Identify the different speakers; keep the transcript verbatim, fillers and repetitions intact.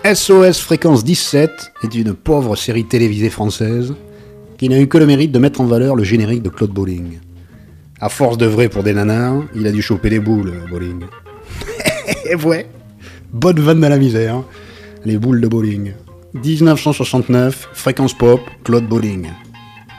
Speaker 1: S O S Fréquence dix-sept est une pauvre série télévisée française qui n'a eu que le mérite de mettre en valeur le générique de Claude Bolling. À force de vrai pour des nanars, il a dû choper les boules, Bolling. Et ouais, bonne vanne de la misère, les boules de Bolling. dix-neuf cent soixante-neuf, Fréquence Pop, Claude Bolling.